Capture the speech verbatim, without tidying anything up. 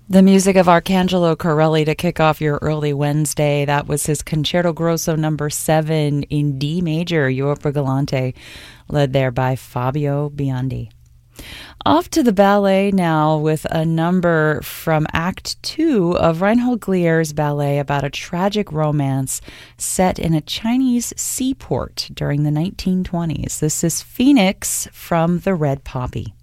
The music of Arcangelo Corelli to kick off your early Wednesday. That was his Concerto Grosso number seven in D major, Europa Galante, led there by Fabio Biondi. Off to the ballet now with a number from Act Two of Reinhold Glier's ballet about a tragic romance set in a Chinese seaport during the nineteen twenties. This is Phoenix from the Red Poppy.